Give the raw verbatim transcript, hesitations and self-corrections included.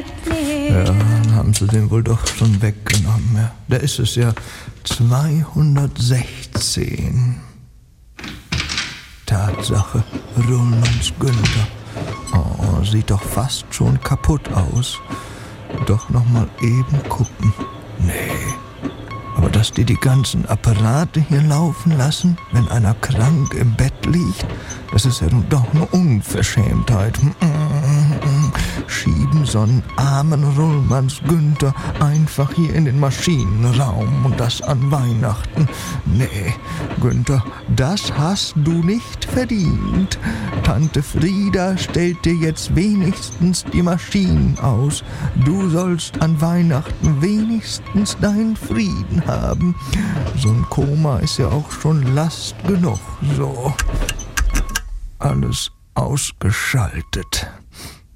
Ja, dann haben sie den wohl doch schon weggenommen. Ja. Da ist es ja zweihundertsechzehn. Tatsache, Rullmanns Günther. Oh, sieht doch fast schon kaputt aus. Doch noch mal eben gucken. Nee. Aber dass die die ganzen Apparate hier laufen lassen, wenn einer krank im Bett liegt, das ist ja nun doch eine Unverschämtheit. Schieben so einen armen Rullmanns Günther einfach hier in den Maschinenraum und das an Weihnachten. Nee, Günther, das hast du nicht verdient. Tante Frieda stellt dir jetzt wenigstens die Maschinen aus. Du sollst an Weihnachten wenigstens deinen Frieden haben. So ein Koma ist ja auch schon Last genug. So, alles ausgeschaltet.